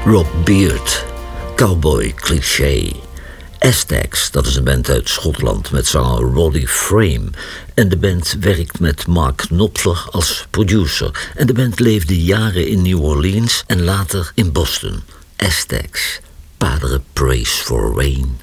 Rob Beard, cowboy cliché. Aztecs, dat is een band uit Schotland met zanger Roddy Frame. En de band werkt met Mark Knopfler als producer. En de band leefde jaren in New Orleans en later in Boston. Aztecs, Padre Praise for Rain.